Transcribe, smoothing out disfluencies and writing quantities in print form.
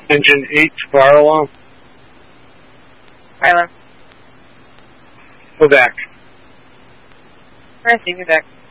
Engine 8, fire alarm. Fire alarm. Go back. Alright, see you back.